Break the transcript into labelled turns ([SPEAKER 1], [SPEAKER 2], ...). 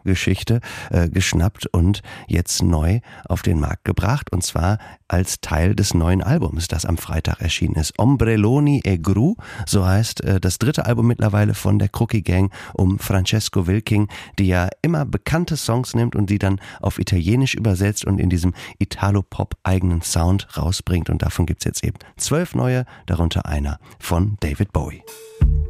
[SPEAKER 1] Vorgeschichte geschnappt und jetzt neu auf den Markt gebracht, und zwar als Teil des neuen Albums, das am Freitag erschienen ist. Ombrelloni e Gru, so heißt das dritte Album mittlerweile von der Crookie Gang um Francesco Wilking, die ja immer bekannte Songs nimmt und die dann auf Italienisch übersetzt und in diesem Italo-Pop-eigenen Sound rausbringt. Und davon gibt's jetzt eben 12 neue, darunter einer von David Bowie.